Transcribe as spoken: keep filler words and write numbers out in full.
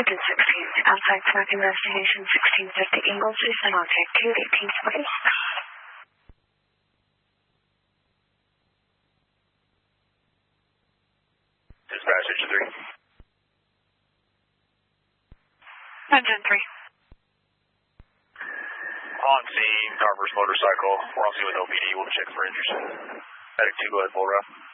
Engine sixteen, outside track investigation sixteen fifty, Eagle Jason on take two eighteen space. Dispatch, engine three. Engine three. On scene, Carver's motorcycle. We're on scene with O P D. We'll check for injuries. Medic two, go ahead, full route.